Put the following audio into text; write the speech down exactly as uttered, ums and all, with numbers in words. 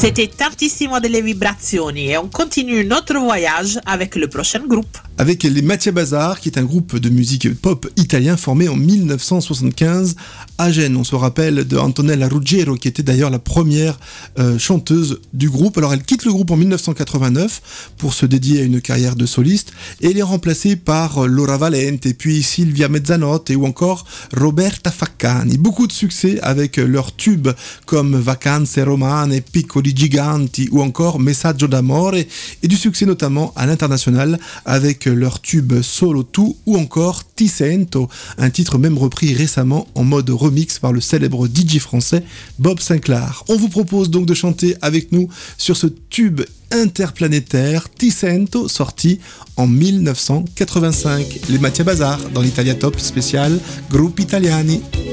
C'était Tantissimo delle Vibrazioni et on continue notre voyage avec le prochain groupe. Avec les Mattia Bazar, qui est un groupe de musique pop italien formé en dix-neuf cent soixante-quinze à Gênes. On se rappelle de Antonella Ruggiero, qui était d'ailleurs la première euh, chanteuse du groupe. Alors elle quitte le groupe en dix-neuf cent quatre-vingt-neuf pour se dédier à une carrière de soliste et elle est remplacée par Laura Valente, et puis Silvia Mezzanotte ou encore Roberta Faccani. Beaucoup de succès avec leurs tubes comme Vacanze Romane, Piccoli Giganti ou encore Messaggio d'amore, et du succès notamment à l'international avec leur tube Solo Tu ou encore Ti Sento, un titre même repris récemment en mode remix par le célèbre D J français Bob Sinclair. On vous propose donc de chanter avec nous sur ce tube interplanétaire Ti Sento, sorti en dix-neuf cent quatre-vingt-cinq. Les Mattia Bazar dans l'Italia Top spécial Gruppi Italiani.